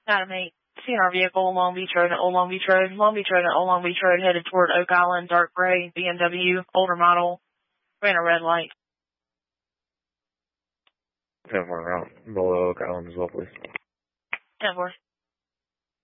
Adam 8. Seeing our vehicle, Long Beach Road and Old Long Beach Road. Long Beach Road and Old Long Beach Road headed toward Oak Island, dark gray, BMW, older model. Ran a red light. 10-4 out below Oak Island as well, please. 10-4.